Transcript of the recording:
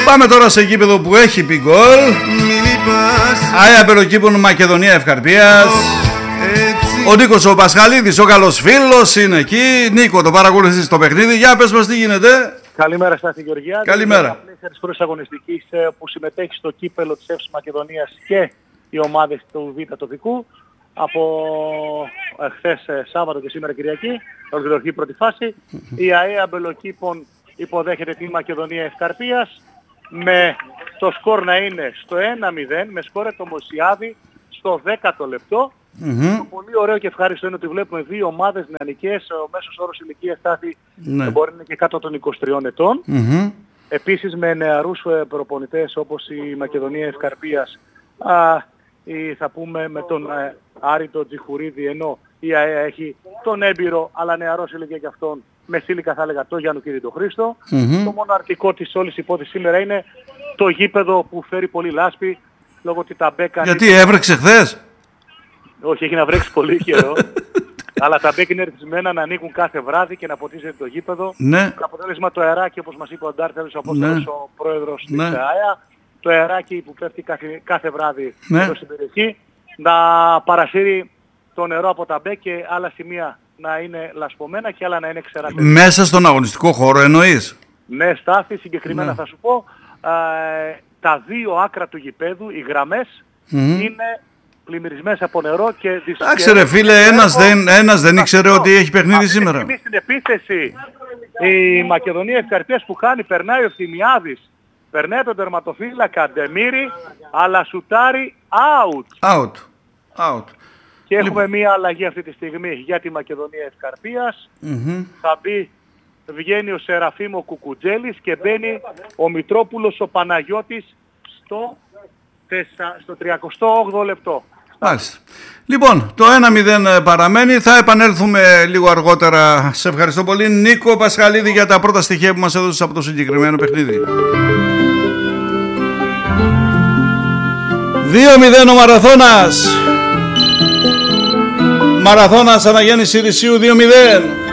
Πάμε τώρα σε γήπεδο που έχει πει γκολ. Άια Αμπελοκήπων Μακεδονία Ευκαρπίας. Ο Νίκος ο Πασχαλίδης, ο καλός φίλος, είναι εκεί. Νίκο, το παρακολουθείς το παιχνίδι. Για πες μας τι γίνεται. Καλημέρα Στάθη Γεωργιάδη. Καλημέρα. Της πρώτης αγωνιστικής που συμμετέχει στο κύπελο της ΕΦΣ Μακεδονίας και οι ομάδες του Β' τοπικού. Από χθες Σάββατο και σήμερα Κυριακή, ολοκληρωθεί η πρώτη φάση. Η ΑΕ Αμπελοκήπων υποδέχεται τη Μακεδονία Ευκαρπίας με το σκορ να είναι στο 1-0, με σκορ το Μωσιάδη στο 10ο λεπτό. Το πολύ ωραίο και ευχάριστο είναι ότι βλέπουμε δύο ομάδες νεανικές, ο μέσος όρος ηλικίας Στάθη μπορεί να είναι και κάτω των 23 ετών. Επίσης με νεαρούς προπονητές όπως η Μακεδονία Ευκαρπίας, θα πούμε με τον Άρη τον Τζιχουρίδη, ενώ η ΑΕΑ έχει τον έμπειρο αλλά νεαρός ηλικία και αυτόν με σύλλικα θα έλεγα το Γιαννουκίδη τον Χρήστο. Το μόνο αρκετικό της όλης υπόθεσης σήμερα είναι το γήπεδο που φέρει πολύ λάσπη λόγω ότι τα μπέκα... Γιατί έβρεξε χθες? Όχι, έχει να βρέξει πολύ καιρό. Αλλά τα μπέκ είναι ρυθμισμένα να ανοίγουν κάθε βράδυ και να ποτίζεται το γήπεδο. Ναι. Το αποτέλεσμα το αεράκι, όπως μας είπε ο Ντάρτελος, ο πρόεδρος της ΑΕΑ, το αεράκι που πέφτει κάθε βράδυ εδώ στην περιοχή, να παρασύρει το νερό από τα μπέκ και άλλα σημεία να είναι λασπωμένα και άλλα να είναι ξερά. Μέσα στον αγωνιστικό χώρο εννοείς? Ναι, Στάθη, συγκεκριμένα θα σου πω, τα δύο άκρα του γηπέδου, οι γραμμές, είναι πλημμυρισμένες από νερό και εντάξει ρε φίλε, ένας δεν ήξερε ότι έχει παιχνίδι σήμερα. Αυτή στην επίθεση η Μακεδονία Ευκαρπίας που κάνει, περνάει ο Ευθυμιάδης, περνάει τον τερματοφύλακα Ντεμίρη, αλλά σουτάρει out. Και έχουμε μία αλλαγή αυτή τη στιγμή για τη Μακεδονία Ευκαρπίας. Θα βγαίνει ο Σεραφείμ ο Κουκουτζέλης και μπαίνει ο Μητρόπουλος ο Παναγιώτης στο 38ο λεπτό. Μάλιστα. Λοιπόν, το 1-0 παραμένει. Θα επανέλθουμε λίγο αργότερα. Σε ευχαριστώ πολύ, Νίκο Πασχαλίδη, για τα πρώτα στοιχεία που μας έδωσες από το συγκεκριμένο παιχνίδι. 2-0 ο Μαραθώνας. Μαραθώνας Αναγέννης Σιρησίου 2-0.